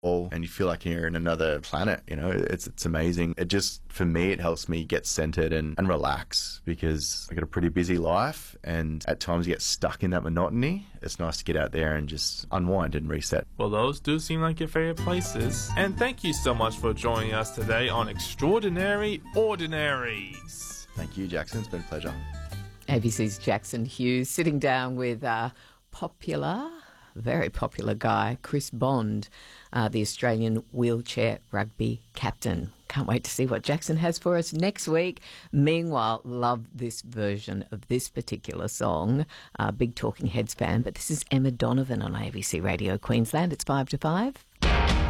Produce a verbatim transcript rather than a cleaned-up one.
and you feel like you're in another planet. You know, it's it's amazing. It just, for me, it helps me get centered and, and relax, because I got a pretty busy life and at times you get stuck in that monotony. It's nice to get out there and just unwind and reset. Well, those do seem like your favorite places. And thank you so much for joining us today on Extraordinary Ordinaries. Thank you, Jackson. It's been a pleasure. A B C's Jackson Hughes sitting down with uh, popular, very popular guy, Chris Bond, uh, the Australian wheelchair rugby captain. Can't wait to see what Jackson has for us next week. Meanwhile, love this version of this particular song. Uh, big Talking Heads fan, but this is Emma Donovan on A B C Radio Queensland. It's five to five.